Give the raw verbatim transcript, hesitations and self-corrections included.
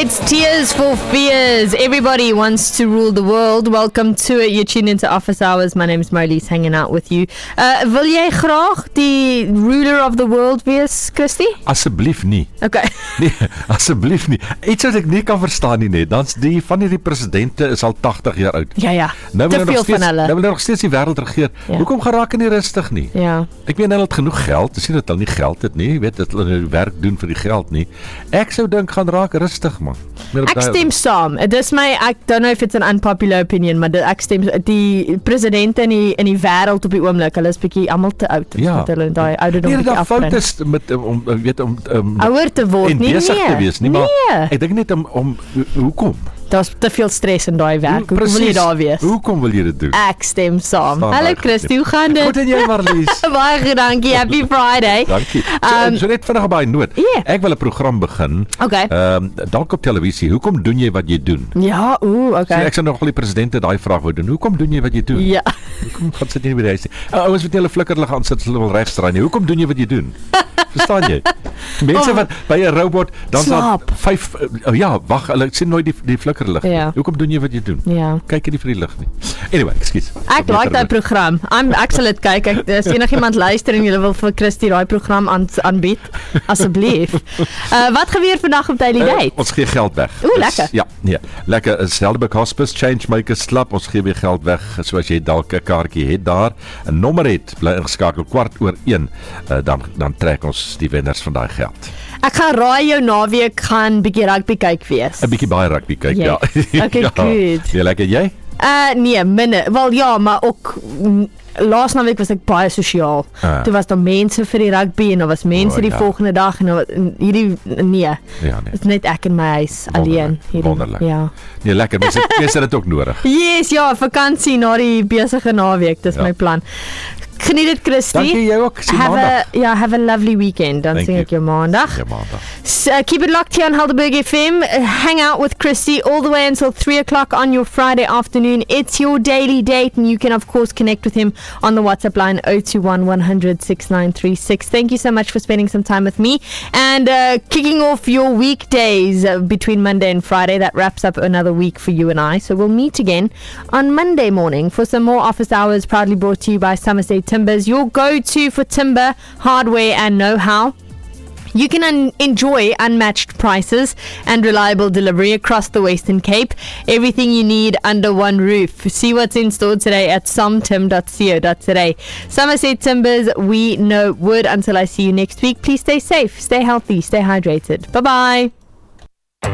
It's Tears for Fears. Everybody wants to rule the world. Welcome to it. You're tuned into Office Hours. My name is Marlies, hanging out with you. Uh, wil jy graag die ruler of the world wees, Christy? Asseblief nie. Okay. Nee, asseblief nie. Iets wat ek nie kan verstaan nie, net. Dan's die van hierdie presidente is al tachtig jaar oud. Ja, ja. Nou te veel steeds, van hulle. Nou wil nog steeds die wêreld regeer. Ja. Hoekom geraak hulle nie rustig nie? Ja. Ek meen hulle het genoeg geld. Dis nie dat hulle nie geld het nie. Jy weet dat hulle werk doen vir die geld nie. Ek sou dink gaan raak rustig, man. Ek stem saam. Dis my, ek don't know if it's an unpopular opinion, maar ek stem, die presidente in die, in die wêreld op die oomblik, hulle is bietjie almal te oud. Ja. Met hulle daai ouderdom nee, bietjie afbring. Nee, dat fout is met, om, weet, om, om ouer te word, nie, besig nee. te wees, nie, maar nee. Ek dink net om, om hoekom? Daar's te veel stres in daai werk. Hoe wil jy daar wees? Hoekom wil jy dit doen? Ek stem saam. Staan Hallo Christy, hoe gaan dit? Goed en jy, Marlies? Baie goed, dankie. Happy Friday. Dankie. So, um, so net vinnig by noot. Yeah. Ek wil 'n program begin. Okay. Ehm um, dalk op televisie. Hoekom doen jy wat jy doen? Ja, ooh, okay. So ek sou nog al die presidente daai vraag wou doen. Hoekom doen jy wat jy doen? Ja. Hoekom gaan sit jy nie by die huis nie? Uh, ouens wat nie hulle flikkerlig aan sit, hulle wil regs draai nie. Hoekom doen jy wat jy doen? Verstaan jy? Mense wat by 'n robot dan sal vyf uh, ja, wag, hulle sien nooit die die flikkerlig. Ja. Hoekom doen jy wat jy doen? Ja. Kyk nie vir die lig nie. Anyway, ekskuus. Ek like daai program. I'm ek sal dit kyk. Ek as enigiemand luister en jy wil vir Christy daai program aan aanbied, asseblief. Uh wat gebeur vandag op Daily Date? Uh, ons gee geld weg. Ooh, lekker. Ja, nee. Lekker is Helderberg Hospice Changemakers Club. Ons gee weer geld weg. So as jy dalk 'n kaartjie het daar, 'n nommer het, bly ingeskakel kwart oor een. Uh, dan dan trek ons die wenners van daai geld. Ek gaan raai jou naweek gaan bietjie rugby kyk wees. 'n Bietjie baie rugby kyk, yes. ja. Okay, ja. good. Ja, lekker jy? Uh nee, minne. Wel ja, maar ook mm, laas naweek was ek baie sosiaal. Uh. Toe was daar mense vir die rugby en daar was mense oh, die ja. volgende dag en, en hierdie nee. Ja, nee. Dit is net ek in my huis alleen hierdie. Wonderlik. Ja. Nee, lekker. Mens het mens het dit ook nodig. Yes, ja, vakansie na die besige naweek, dis ja. my plan. Geniet dit, Christy. Dankie jy ook. Sien have maandag. a yeah, have a lovely weekend. Dan sing ek jou maandag. Ja, maandag. So, uh, keep it locked here on Helderberg F M. Uh, hang out with Christy all the way until three o'clock on your Friday afternoon. It's your daily date, and you can of course connect with him on the WhatsApp line zero two one, one hundred, six nine three six. Thank you so much for spending some time with me and uh, kicking off your weekdays uh, between Monday and Friday. That wraps up another week for you and I. So we'll meet again on Monday morning for some more Office Hours, proudly brought to you by Somerset Timbers, your go-to for timber, hardware and know-how. You can un- enjoy unmatched prices and reliable delivery across the Western Cape. Everything you need under one roof. See what's in store today at somtim dot co dot za. Somerset Timbers, we know wood. Until I see you next week, please stay safe, stay healthy, stay hydrated. Bye-bye.